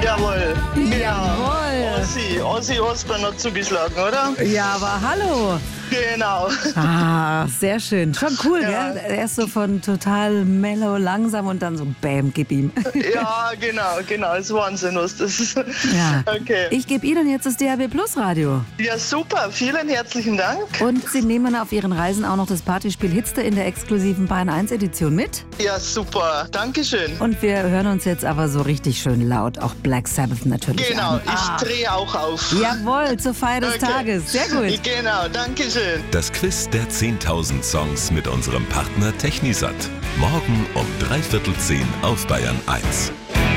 Jawohl, genau. Jawohl. Ozzy Osbourne hat zugeschlagen, oder? Ja, aber hallo. Genau. Ah, sehr schön. Schon cool, Ja. gell? Er ist so von total mellow, langsam und dann so bam, gib ihm. Ja, genau. Das ist Wahnsinn, was das ist. Ja. Okay. Ich gebe Ihnen jetzt das DAB Plus Radio. Ja, super. Vielen herzlichen Dank. Und Sie nehmen auf Ihren Reisen auch noch das Partyspiel Hitster in der exklusiven Bayern 1 Edition mit. Ja, super. Dankeschön. Und wir hören uns jetzt aber so richtig schön laut, auch Black Sabbath natürlich Genau, an. ich drehe auch auf. Jawohl, zur Feier des Tages. Sehr gut. Genau, Dankeschön. Das Quiz der 10.000 Songs mit unserem Partner Technisat. Morgen um 9:15 auf Bayern 1.